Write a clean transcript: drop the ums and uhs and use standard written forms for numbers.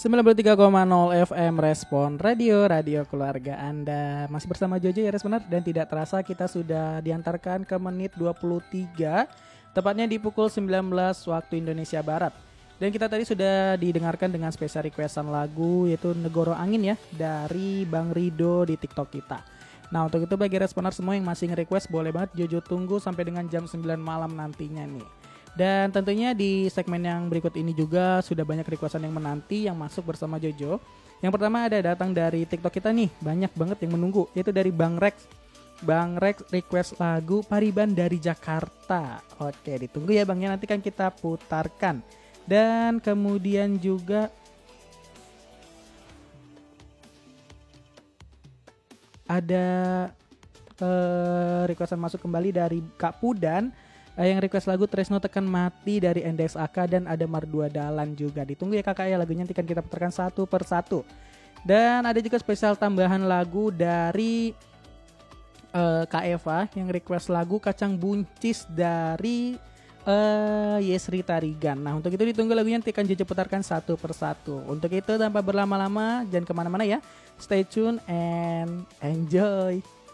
93,0 FM Respon Radio keluarga Anda. Masih bersama Jojo ya Responer. Dan tidak terasa kita sudah diantarkan ke menit 23, tepatnya di pukul 19 waktu Indonesia Barat. Dan kita tadi sudah didengarkan dengan spesial requestan lagu, yaitu Negoro Angin ya, dari Bang Rido di TikTok kita. Nah, untuk itu bagi Responer semua yang masih nge-request, boleh banget Jojo tunggu sampai dengan jam 9 malam nantinya nih. Dan tentunya di segmen yang berikut ini juga sudah banyak requestan yang menanti yang masuk bersama Jojo. Yang pertama ada datang dari TikTok kita nih, banyak banget yang menunggu, yaitu dari Bang Rex. Bang Rex request lagu Pariban dari Jakarta. Oke, ditunggu ya Bang ya, nanti kan kita putarkan. Dan kemudian juga ada requestan masuk kembali dari Kak Pudan yang request lagu Tresno Tekan Mati dari NDSAK, dan ada Mardua Dalan juga. Ditunggu ya kakak ya, lagunya nanti kan kita putarkan satu per satu. Dan ada juga spesial tambahan lagu dari Kak Eva yang request lagu Kacang Buncis dari Yesri Tarigan. Nah, untuk itu ditunggu lagunya, nanti akan Jojo putarkan satu per satu. Untuk itu tanpa berlama-lama, jangan kemana-mana ya, stay tune and enjoy.